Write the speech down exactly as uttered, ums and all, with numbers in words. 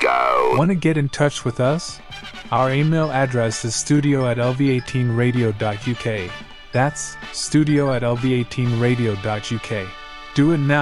go. Want to get in touch with us? Our email address is studio at l v eighteen radio dot u k. That's studio at l v eighteen radio dot u k. Do it now.